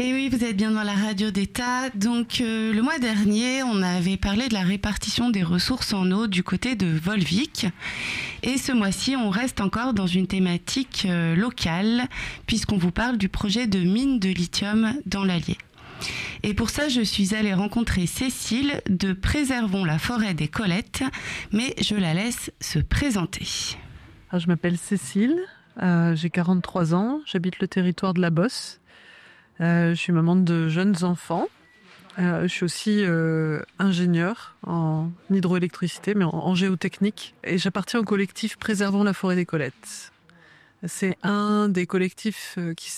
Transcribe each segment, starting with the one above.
Et oui, vous êtes bien dans la radio d'État. Donc, le mois dernier, on avait parlé de la répartition des ressources en eau du côté de Volvic. Et ce mois-ci, on reste encore dans une thématique locale, puisqu'on vous parle du projet de mine de lithium dans l'Allier. Et pour ça, je suis allée rencontrer Cécile de Préservons la forêt des Colettes, mais je la laisse se présenter. Alors, je m'appelle Cécile, j'ai 43 ans, j'habite le territoire de la Bosse. Je suis maman de jeunes enfants. Je suis aussi ingénieure en hydroélectricité, mais en géotechnique. Et j'appartiens au collectif Préservons la forêt des Colettes. C'est un des collectifs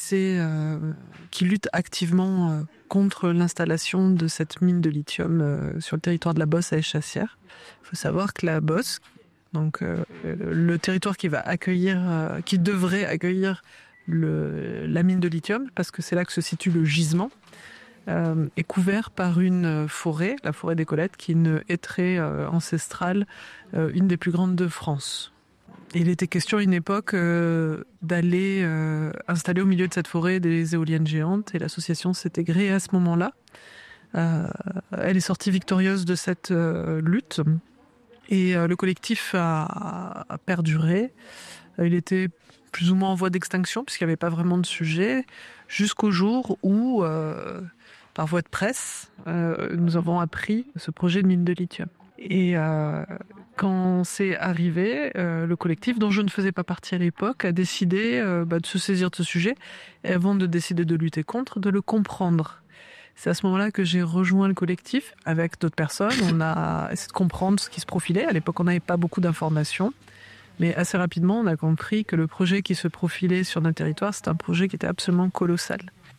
qui lutte activement contre l'installation de cette mine de lithium sur le territoire de la Bosse à Échassières. Il faut savoir que la Bosse, donc le territoire qui devrait accueillir la mine de lithium, parce que c'est là que se situe le gisement, est couvert par une forêt, la forêt des Colettes, qui est une hêtraie ancestrale, une des plus grandes de France. Et il était question à une époque d'aller installer au milieu de cette forêt des éoliennes géantes, et l'association s'était créée à ce moment-là. Elle est sortie victorieuse de cette lutte, et le collectif a perduré. Il était plus ou moins en voie d'extinction, puisqu'il n'y avait pas vraiment de sujet, jusqu'au jour où, par voie de presse, nous avons appris ce projet de mine de lithium. Et quand c'est arrivé, le collectif, dont je ne faisais pas partie à l'époque, a décidé de se saisir de ce sujet, et avant de décider de lutter contre, de le comprendre. C'est à ce moment-là que j'ai rejoint le collectif avec d'autres personnes. On a essayé de comprendre ce qui se profilait. À l'époque, on n'avait pas beaucoup d'informations. Mais assez rapidement, on a compris que le projet qui se profilait sur notre territoire, c'est un projet qui était absolument colossal.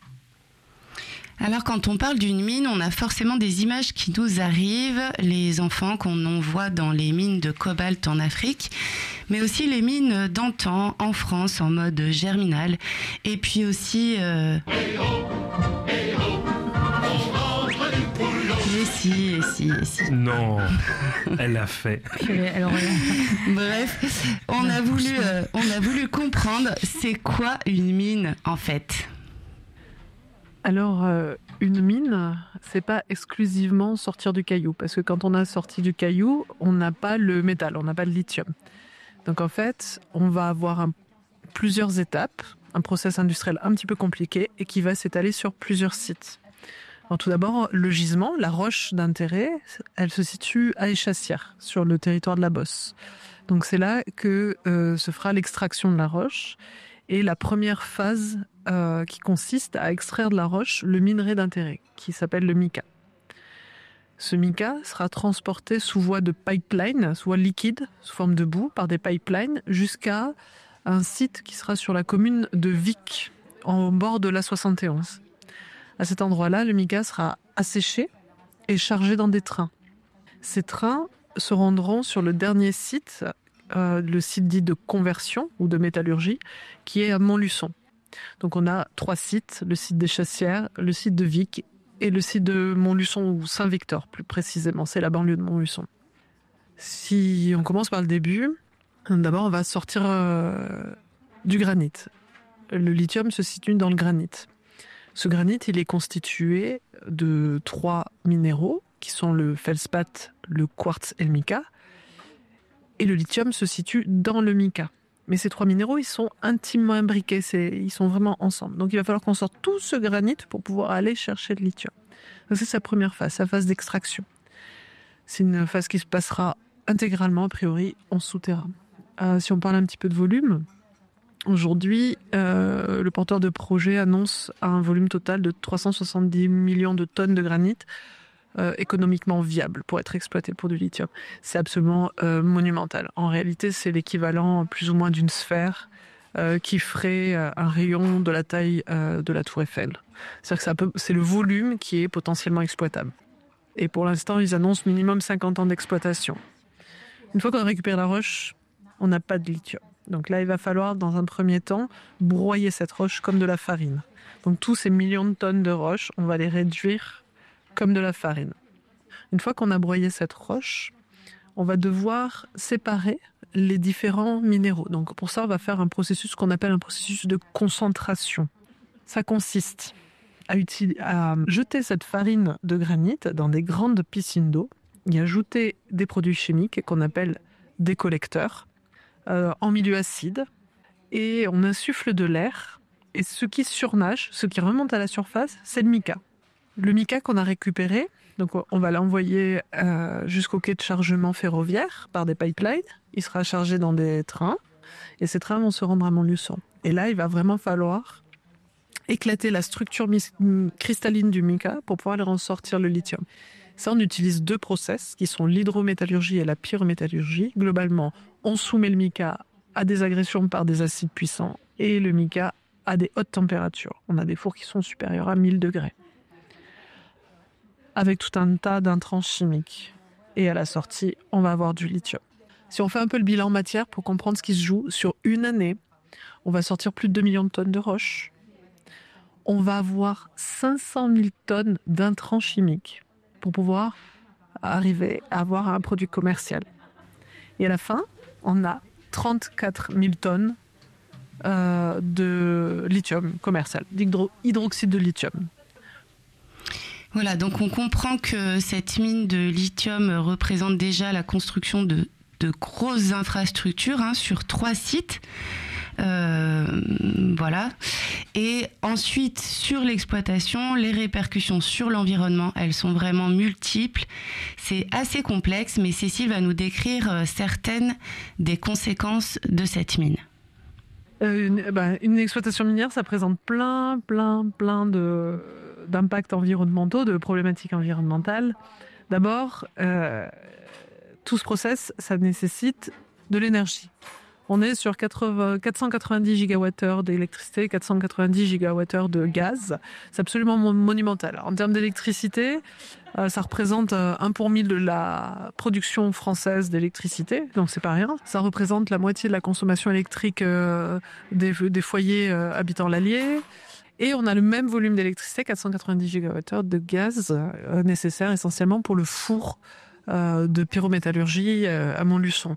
Alors, quand on parle d'une mine, on a forcément des images qui nous arrivent, les enfants qu'on voit dans les mines de cobalt en Afrique, mais aussi les mines d'antan en France en mode germinal, et puis aussi... Et si. Non, elle l'a fait. Bref, on a voulu comprendre c'est quoi une mine en fait. Alors, une mine, c'est pas exclusivement sortir du caillou, parce que quand on a sorti du caillou, on n'a pas le métal, on n'a pas le lithium. Donc en fait, on va avoir plusieurs étapes, un process industriel un petit peu compliqué et qui va s'étaler sur plusieurs sites. Alors, tout d'abord, le gisement, la roche d'intérêt, elle se situe à Échassières, sur le territoire de la Bosse. Donc c'est là que se fera l'extraction de la roche, et la première phase qui consiste à extraire de la roche le minerai d'intérêt, qui s'appelle le mica. Ce mica sera transporté sous voie de pipeline, sous voie liquide, sous forme de boue, par des pipelines, jusqu'à un site qui sera sur la commune de Vic, en bord de l'A71. À cet endroit-là, le mica sera asséché et chargé dans des trains. Ces trains se rendront sur le dernier site, le site dit de conversion ou de métallurgie, qui est à Montluçon. Donc on a 3 sites, le site d'Échassières, le site de Vic et le site de Montluçon ou Saint-Victor plus précisément, c'est la banlieue de Montluçon. Si on commence par le début, d'abord on va sortir du granit. Le lithium se situe dans le granit. Ce granit, il est constitué de 3 minéraux, qui sont le feldspath, le quartz et le mica. Et le lithium se situe dans le mica. Mais ces 3 minéraux, ils sont intimement imbriqués, ils sont vraiment ensemble. Donc il va falloir qu'on sorte tout ce granit pour pouvoir aller chercher le lithium. Donc c'est sa première phase, sa phase d'extraction. C'est une phase qui se passera intégralement, a priori, en souterrain. Si on parle un petit peu de volume... Aujourd'hui, le porteur de projet annonce un volume total de 370 millions de tonnes de granit économiquement viable pour être exploité pour du lithium. C'est absolument monumental. En réalité, c'est l'équivalent plus ou moins d'une sphère qui ferait un rayon de la taille de la Tour Eiffel. C'est-à-dire que c'est le volume qui est potentiellement exploitable. Et pour l'instant, ils annoncent minimum 50 ans d'exploitation. Une fois qu'on récupère la roche, on n'a pas de lithium. Donc là, il va falloir, dans un premier temps, broyer cette roche comme de la farine. Donc tous ces millions de tonnes de roche, on va les réduire comme de la farine. Une fois qu'on a broyé cette roche, on va devoir séparer les différents minéraux. Donc pour ça, on va faire un processus qu'on appelle un processus de concentration. Ça consiste à jeter cette farine de granit dans des grandes piscines d'eau, y ajouter des produits chimiques qu'on appelle des collecteurs en milieu acide, et on insuffle de l'air, et ce qui surnage, ce qui remonte à la surface, c'est le mica. Le mica qu'on a récupéré, donc on va l'envoyer jusqu'au quai de chargement ferroviaire par des pipelines. Il sera chargé dans des trains et ces trains vont se rendre à Montluçon. Et là, il va vraiment falloir éclater la structure cristalline du mica pour pouvoir en sortir le lithium. Ça, on utilise 2 process qui sont l'hydrométallurgie et la pyrométallurgie. Globalement, on soumet le mica à des agressions par des acides puissants et le mica à des hautes températures. On a des fours qui sont supérieurs à 1000 degrés. Avec tout un tas d'intrants chimiques. Et à la sortie, on va avoir du lithium. Si on fait un peu le bilan matière pour comprendre ce qui se joue sur une année, on va sortir plus de 2 millions de tonnes de roches. On va avoir 500 000 tonnes d'intrants chimiques pour pouvoir arriver à avoir un produit commercial. Et à la fin, on a 34 000 tonnes de lithium commercial, d'hydroxyde de lithium. Voilà, donc on comprend que cette mine de lithium représente déjà la construction de grosses infrastructures sur 3 sites. Voilà. Et ensuite, sur l'exploitation, les répercussions sur l'environnement, elles sont vraiment multiples. C'est assez complexe, mais Cécile va nous décrire certaines des conséquences de cette mine. Une exploitation minière, ça présente plein d'impacts environnementaux, de problématiques environnementales. D'abord, tout ce process, ça nécessite de l'énergie. On est sur 490 gigawattheures d'électricité, 490 gigawattheures de gaz. C'est absolument monumental. En termes d'électricité, ça représente 1 pour 1000 de la production française d'électricité, donc c'est pas rien. Ça représente la moitié de la consommation électrique des foyers habitant l'Allier. Et on a le même volume d'électricité, 490 gigawattheures de gaz, nécessaire essentiellement pour le four de pyrométallurgie à Montluçon.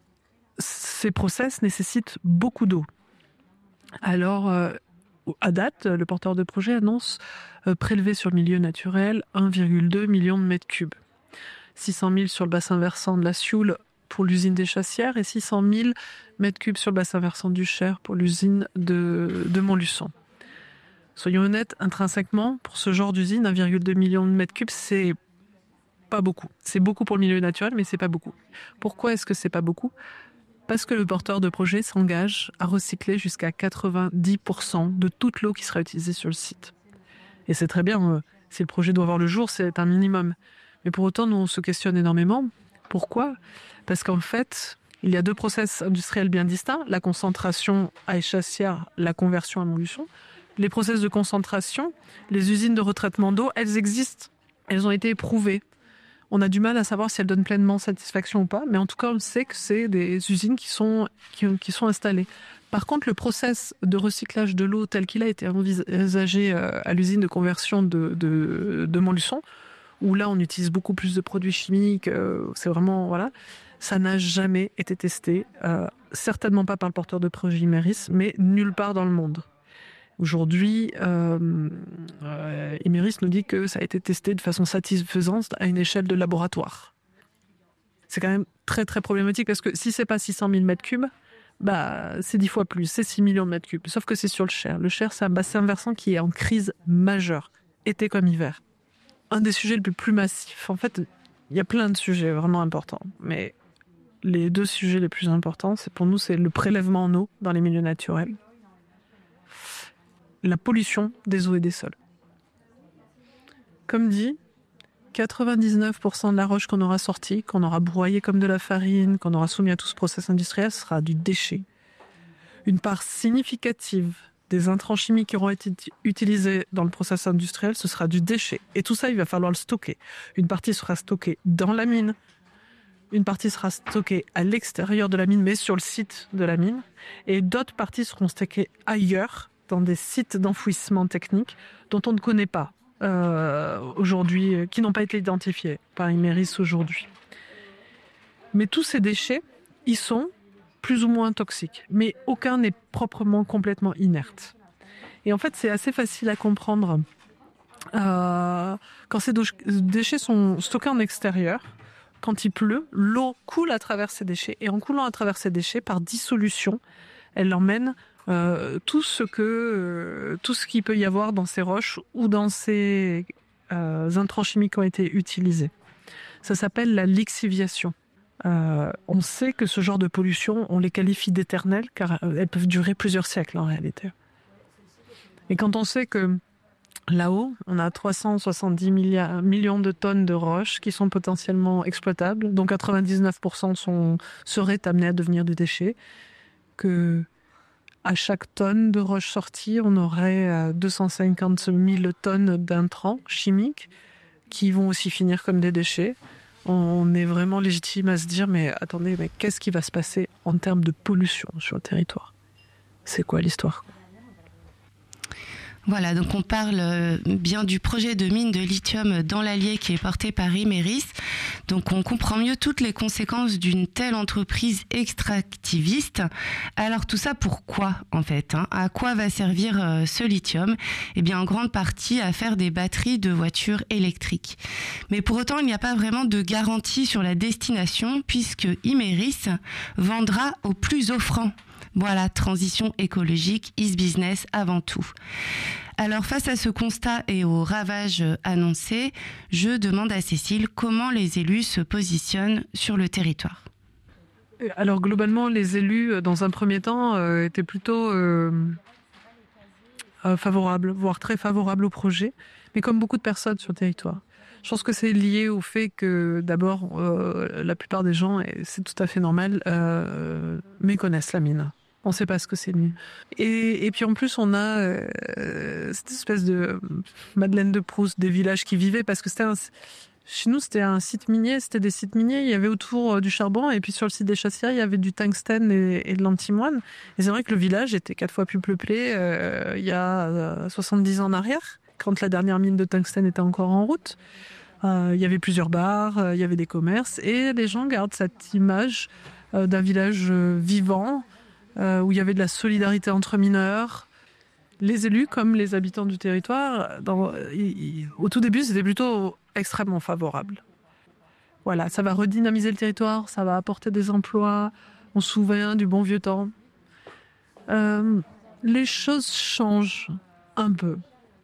Ces process nécessitent beaucoup d'eau. Alors, à date, le porteur de projet annonce prélever sur le milieu naturel 1,2 million de mètres cubes. 600 000 sur le bassin versant de la Sioule pour l'usine des Chassières et 600 000 mètres cubes sur le bassin versant du Cher pour l'usine de Montluçon. Soyons honnêtes, intrinsèquement, pour ce genre d'usine, 1,2 million de mètres cubes, c'est pas beaucoup. C'est beaucoup pour le milieu naturel, mais c'est pas beaucoup. Pourquoi est-ce que c'est pas beaucoup ? Parce que le porteur de projet s'engage à recycler jusqu'à 90% de toute l'eau qui sera utilisée sur le site. Et c'est très bien, si le projet doit voir le jour, c'est un minimum. Mais pour autant, nous, on se questionne énormément. Pourquoi ? Parce qu'en fait, il y a 2 process industriels bien distincts, la concentration à Échassières, la conversion à Montluçon. Les process de concentration, les usines de retraitement d'eau, elles existent. Elles ont été éprouvées. On a du mal à savoir si elles donnent pleinement satisfaction ou pas, mais en tout cas, on sait que c'est des usines qui sont installées. Par contre, le process de recyclage de l'eau tel qu'il a été envisagé à l'usine de conversion de Montluçon, où là, on utilise beaucoup plus de produits chimiques, c'est vraiment, voilà, ça n'a jamais été testé, certainement pas par le porteur de projet Imerys, mais nulle part dans le monde. Aujourd'hui, Imerys nous dit que ça a été testé de façon satisfaisante à une échelle de laboratoire. C'est quand même très très problématique parce que si c'est pas 600 000 mètres cubes, c'est 10 fois plus, c'est 6 millions de mètres cubes. Sauf que c'est sur le Cher. Le Cher, c'est un bassin versant qui est en crise majeure, été comme hiver. Un des sujets les plus massifs. En fait, il y a plein de sujets vraiment importants, mais les 2 sujets les plus importants, pour nous, c'est le prélèvement en eau dans les milieux naturels. La pollution des eaux et des sols. Comme dit, 99% de la roche qu'on aura sortie, qu'on aura broyée comme de la farine, qu'on aura soumis à tout ce process industriel, sera du déchet. Une part significative des intrants chimiques qui auront été utilisés dans le process industriel, ce sera du déchet. Et tout ça, il va falloir le stocker. Une partie sera stockée dans la mine, une partie sera stockée à l'extérieur de la mine, mais sur le site de la mine, et d'autres parties seront stockées ailleurs, dans des sites d'enfouissement technique dont on ne connaît pas aujourd'hui, qui n'ont pas été identifiés par Imerys aujourd'hui. Mais tous ces déchets, ils sont plus ou moins toxiques, mais aucun n'est proprement complètement inerte. Et en fait, c'est assez facile à comprendre Quand ces déchets sont stockés en extérieur, quand il pleut, l'eau coule à travers ces déchets. Et en coulant à travers ces déchets, par dissolution, elle emmène tout ce qu'il peut y avoir dans ces roches ou dans ces intrants chimiques qui ont été utilisés. Ça s'appelle la lixiviation. On sait que ce genre de pollution, on les qualifie d'éternelles car elles peuvent durer plusieurs siècles en réalité. Et quand on sait que là-haut, on a 370 millions de tonnes de roches qui sont potentiellement exploitables, dont 99% seraient amenées à devenir du déchet, que à chaque tonne de roche sortie, on aurait 250 000 tonnes d'intrants chimiques qui vont aussi finir comme des déchets. On est vraiment légitime à se dire, mais attendez, mais qu'est-ce qui va se passer en termes de pollution sur le territoire ? C'est quoi l'histoire ? Voilà, donc on parle bien du projet de mine de lithium dans l'Allier qui est porté par Imerys. Donc on comprend mieux toutes les conséquences d'une telle entreprise extractiviste. Alors tout ça pourquoi en fait, à quoi va servir ce lithium ? Eh bien en grande partie à faire des batteries de voitures électriques. Mais pour autant il n'y a pas vraiment de garantie sur la destination puisque Imerys vendra au plus offrant. Voilà, transition écologique, is business avant tout. Alors face à ce constat et aux ravages annoncés, je demande à Cécile comment les élus se positionnent sur le territoire. Alors globalement, les élus, dans un premier temps, étaient plutôt favorables, voire très favorables au projet, mais comme beaucoup de personnes sur le territoire. Je pense que c'est lié au fait que, d'abord, la plupart des gens, et c'est tout à fait normal, méconnaissent la mine. On ne sait pas ce que c'est nu. Et puis en plus, on a cette espèce de Madeleine de Proust des villages qui vivaient, parce que chez nous, c'était un site minier, c'était des sites miniers, il y avait autour du charbon, et puis sur le site des Chassières, il y avait du tungstène et de l'antimoine. Et c'est vrai que le village était 4 fois plus peuplé il y a 70 ans en arrière, quand la dernière mine de tungstène était encore en route. Il y avait plusieurs bars, il y avait des commerces, et les gens gardent cette image d'un village vivant, où il y avait de la solidarité entre mineurs. Les élus, comme les habitants du territoire, au tout début, c'était plutôt extrêmement favorable. Voilà, ça va redynamiser le territoire, ça va apporter des emplois, on se souvient du bon vieux temps. Les choses changent un peu.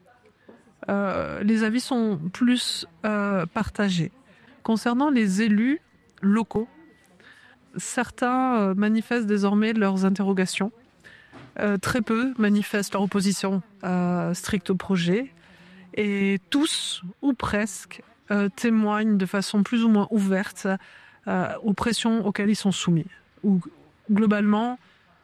Les avis sont plus partagés. Concernant les élus locaux, certains manifestent désormais leurs interrogations. Très peu manifestent leur opposition stricte au projet. Et tous, ou presque, témoignent de façon plus ou moins ouverte aux pressions auxquelles ils sont soumis. Ou globalement,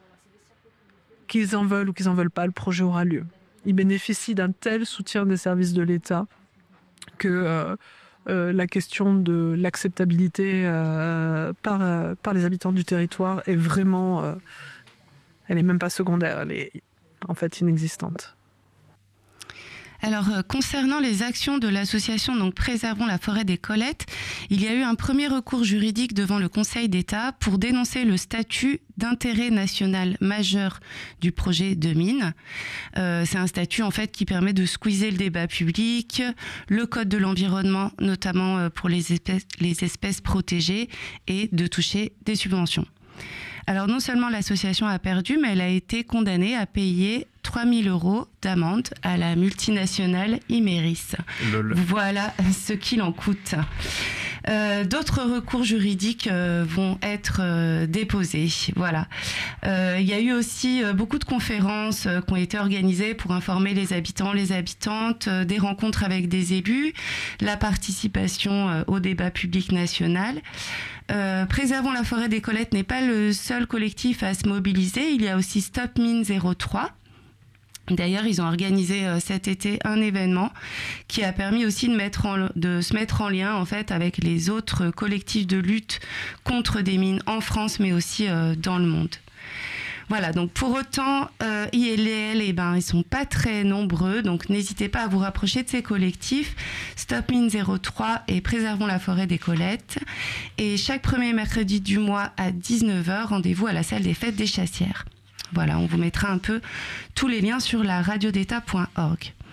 qu'ils en veulent ou qu'ils en veulent pas, le projet aura lieu. Ils bénéficient d'un tel soutien des services de l'État que la question de l'acceptabilité par les habitants du territoire est vraiment... elle n'est même pas secondaire, elle est en fait inexistante. Alors, concernant les actions de l'association donc Préservons la forêt des Colettes, il y a eu un premier recours juridique devant le Conseil d'État pour dénoncer le statut d'intérêt national majeur du projet de mine. C'est un statut en fait qui permet de squeezer le débat public, le code de l'environnement, notamment pour les espèces protégées, et de toucher des subventions. Alors non seulement l'association a perdu, mais elle a été condamnée à payer 3 000 € d'amende à la multinationale Imerys. Voilà ce qu'il en coûte. D'autres recours juridiques vont être déposés. Voilà. Il y a eu aussi beaucoup de conférences qui ont été organisées pour informer les habitants, les habitantes, des rencontres avec des élus, la participation au débat public national. Préservons la forêt des Colettes n'est pas le seul collectif à se mobiliser. Il y a aussi Stop Mine 03. D'ailleurs, ils ont organisé cet été un événement qui a permis aussi de se mettre en lien en fait avec les autres collectifs de lutte contre des mines en France, mais aussi dans le monde. Voilà, donc pour autant, ILL, ils sont pas très nombreux, donc n'hésitez pas à vous rapprocher de ces collectifs. Stop Mine 03 et Préservons la forêt des Colettes. Et chaque premier mercredi du mois à 19h, rendez-vous à la salle des fêtes des Chassières. Voilà, on vous mettra un peu tous les liens sur la radiodeta.org.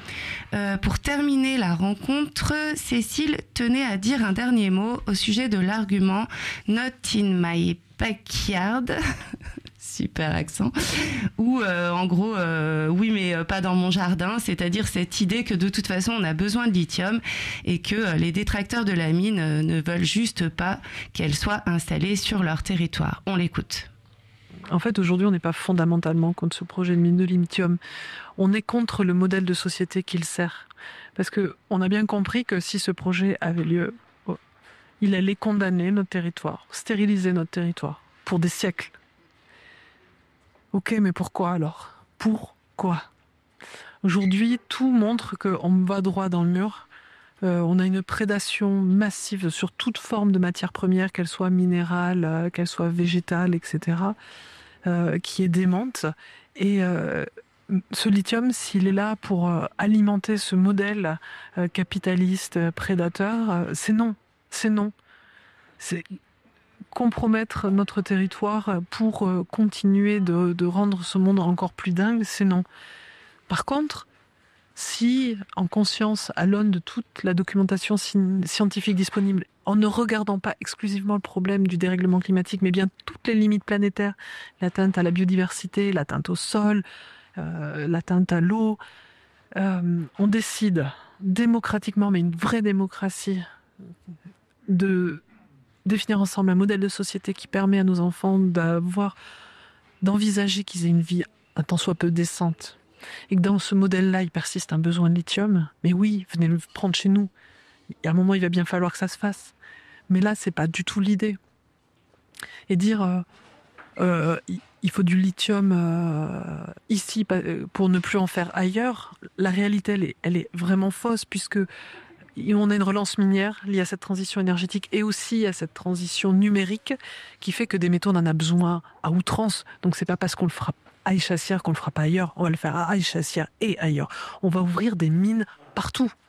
Pour terminer la rencontre, Cécile tenait à dire un dernier mot au sujet de l'argument « Not in my backyard ». Super accent. Ou en gros, oui, mais pas dans mon jardin, c'est-à-dire cette idée que de toute façon on a besoin de lithium et que les détracteurs de la mine ne veulent juste pas qu'elle soit installée sur leur territoire. On l'écoute. En fait, aujourd'hui, on n'est pas fondamentalement contre ce projet de mine de lithium. On est contre le modèle de société qu'il sert. Parce qu'on a bien compris que si ce projet avait lieu, il allait condamner notre territoire, stériliser notre territoire pour des siècles. Ok, mais pourquoi alors ? Pourquoi ? Aujourd'hui, tout montre qu'on va droit dans le mur. On a une prédation massive sur toute forme de matière première, qu'elle soit minérale, qu'elle soit végétale, etc., qui est démente. Et ce lithium, s'il est là pour alimenter ce modèle capitaliste, prédateur, c'est non. C'est non. C'est compromettre notre territoire pour continuer de rendre ce monde encore plus dingue, c'est non. Par contre, si, en conscience, à l'aune de toute la documentation scientifique disponible, en ne regardant pas exclusivement le problème du dérèglement climatique, mais bien toutes les limites planétaires, l'atteinte à la biodiversité, l'atteinte au sol, l'atteinte à l'eau, on décide démocratiquement, mais une vraie démocratie, de définir ensemble un modèle de société qui permet à nos enfants d'envisager qu'ils aient une vie un tant soit peu décente. Et que dans ce modèle-là, il persiste un besoin de lithium. Mais oui, venez le prendre chez nous. Et à un moment, il va bien falloir que ça se fasse. Mais là, c'est pas du tout l'idée. Et dire il faut du lithium ici pour ne plus en faire ailleurs, la réalité, elle est vraiment fausse, puisque on a une relance minière liée à cette transition énergétique et aussi à cette transition numérique qui fait que des métaux, on en a besoin à outrance. Donc c'est pas parce qu'on le fera à Aïchassière qu'on le fera pas ailleurs. On va le faire à Aïchassière et ailleurs. On va ouvrir des mines partout.